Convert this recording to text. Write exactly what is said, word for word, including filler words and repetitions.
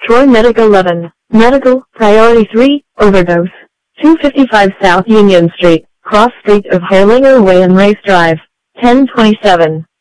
Troy Medic eleven. Medical, Priority three, Overdose. two fifty-five South Union Street, Cross Street of Harlinger Way and Race Drive. ten twenty-seven.